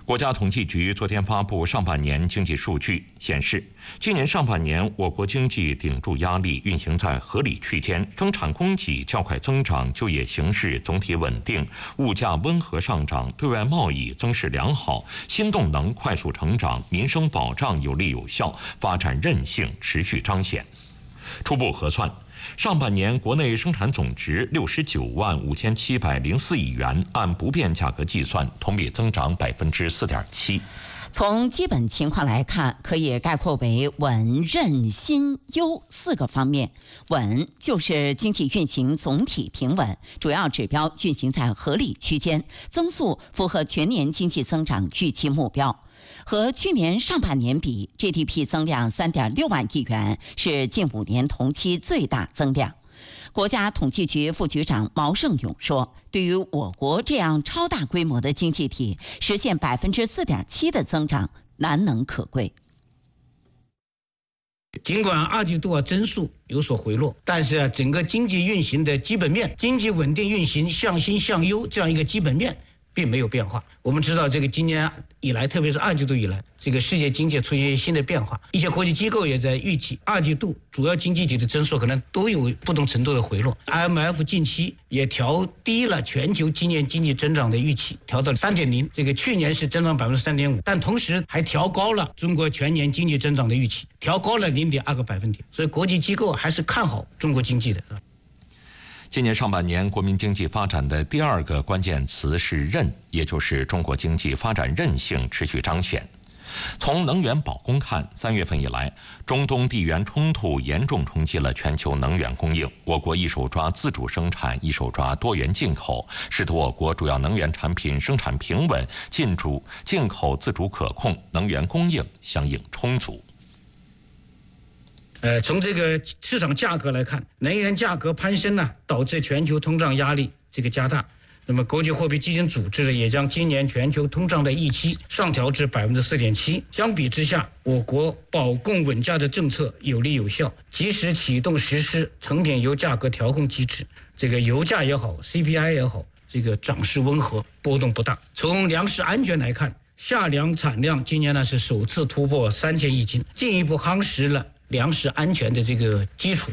国家统计局昨天发布上半年经济数据，显示，今年上半年我国经济顶住压力，运行在合理区间，生产供给较快增长，就业形势总体稳定，物价温和上涨，对外贸易增势良好，新动能快速成长，民生保障有力有效，发展韧性持续彰显。初步核算，上半年国内生产总值69万5704亿元，按不变价格计算，同比增长4.7%。 从基本情况来看，可以概括为稳、韧、新、优4个方面。稳就是经济运行总体平稳，主要指标运行在合理区间，增速符合全年经济增长预期目标。和去年上半年比 ，GDP 增量3.6万亿元，是近5年同期最大增量。国家统计局副局长毛盛勇说，对于我国这样超大规模的经济体，实现4.7%的增长难能可贵。 尽管二季度增速有所回落，但是整个经济运行的基本面，经济稳定运行向新向优这样一个基本面并没有变化。我们知道这个今年以来，特别是二季度以来，这个世界经济出现新的变化，一些国际机构也在预计二季度主要经济体的增速可能都有不同程度的回落。IMF 近期也调低了全球今年经济增长的预期，调到了3.0，这个去年是增长3.5%，但同时还调高了中国全年经济增长的预期，调高了0.2个百分点。所以国际机构还是看好中国经济的。 今年上半年国民经济发展的第二个关键词是韧，也就是中国经济发展韧性持续彰显。从能源保供看，3月份以来，中东地缘冲突严重冲击了全球能源供应。我国一手抓自主生产，一手抓多元进口，使得我国主要能源产品生产平稳，进口自主可控，能源供应相应充足。 从这个市场价格来看，能源价格攀升呢，导致全球通胀压力这个加大。那么，国际货币基金组织也将今年全球通胀的预期上调至4.7%。相比之下，我国保供稳价的政策有力有效，及时启动实施成品油价格调控机制。这个油价也好 ，CPI 也好，这个涨势温和，波动不大。从粮食安全来看，夏粮产量今年呢是首次突破3000亿斤，进一步夯实了粮食安全的这个基础。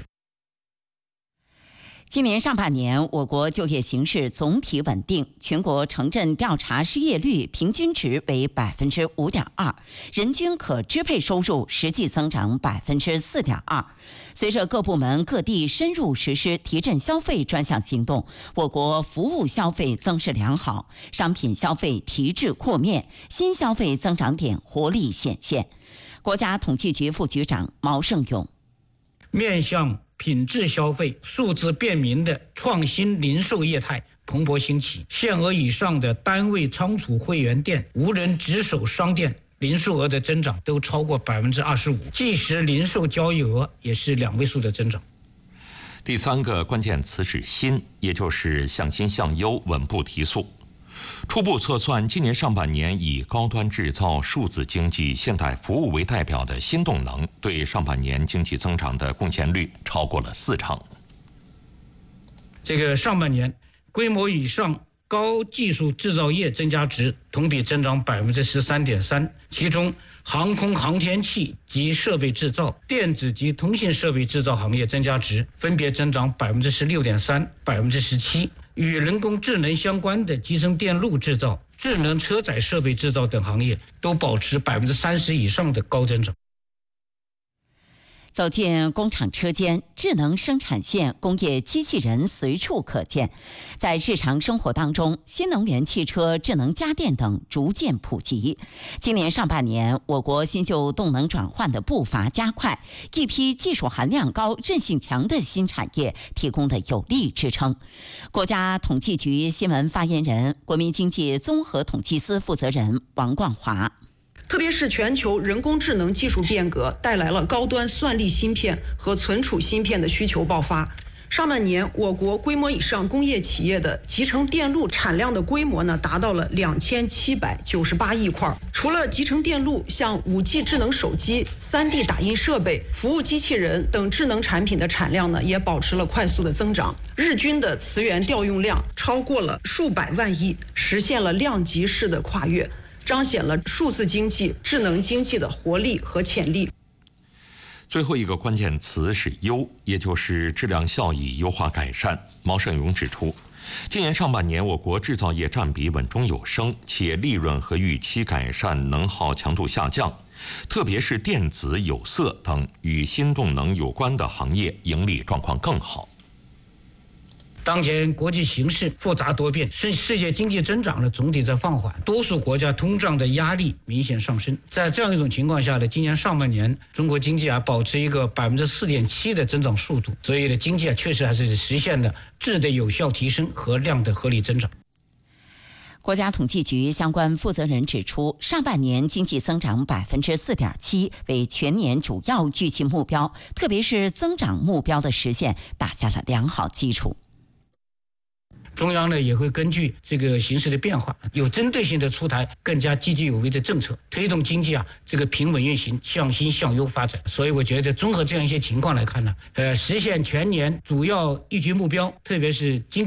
今年上半年，我国就业形势总体稳定，全国城镇调查失业率平均值为5.2%，人均可支配收入实际增长4.2%。随着各部门各地深入实施提振消费专项行动，我国服务消费增势良好，商品消费提质扩面，新消费增长点活力显现。国家统计局副局长毛盛勇， 面向品质消费、数字便民的创新零售业态蓬勃兴起，限额以上的单位仓储会员店、无人值守商店零售额的增长都超过25%，即时零售交易额也是2位数的增长。 第三个关键词是新，也就是向新向优，稳步提速。初步测算，今年上半年以高端制造、数字经济、现代服务为代表的新动能，对上半年经济增长的贡献率超过了40%。 这个上半年规模以上高技术制造业增加值同比增长13.3%，其中航空航天器及设备制造、电子及通信设备制造行业增加值分别增长16.3%、17%。与人工智能相关的集成电路制造、智能车载设备制造等行业都保持30%以上的高增长。 走进工厂车间，智能生产线、工业机器人随处可见。在日常生活当中，新能源汽车、智能家电等逐渐普及。今年上半年，我国新旧动能转换的步伐加快，一批技术含量高、韧性强的新产业提供了有力支撑。国家统计局新闻发言人、国民经济综合统计司负责人王冠华。 特别是全球人工智能技术变革带来了高端算力芯片和存储芯片的需求爆发。上半年，我国规模以上工业企业的集成电路产量的规模呢，达到了2798亿块。除了集成电路，像5G 智能手机、3D 打印设备、服务机器人等智能产品的产量呢，也保持了快速的增长。日均的磁源调用量超过了数百万亿，实现了量级式的跨越。 彰显了数字经济、智能经济的活力和潜力。 最后一个关键词是优，也就是质量效益优化改善。毛盛勇指出，今年上半年我国制造业占比稳中有升，企业利润和预期改善，能耗强度下降，特别是电子、有色等与新动能有关的行业盈利状况更好。 当前国际形势复杂多变，世界经济增长呢总体在放缓，多数国家通胀的压力明显上升。在这样一种情况下呢，今年上半年中国经济保持一个4.7%的增长速度，所以呢经济确实还是实现了质的有效提升和量的合理增长。 国家统计局相关负责人指出，上半年经济增长4.7%为全年主要预期目标，特别是增长目标的实现打下了良好基础。 中央呢也会根据这个形势的变化，有针对性的出台更加积极有为的政策，推动经济这个平稳运行，向新向优发展。所以我觉得综合这样一些情况来看呢，实现全年主要预期目标，特别是经济